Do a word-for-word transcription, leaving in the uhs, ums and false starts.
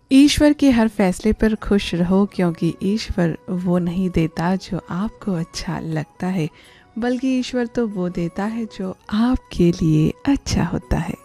ईश्वर के हर फैसले पर खुश रहो, क्योंकि ईश्वर वो नहीं देता जो आपको अच्छा लगता है, बल्कि ईश्वर तो वो देता है जो आपके लिए अच्छा होता है।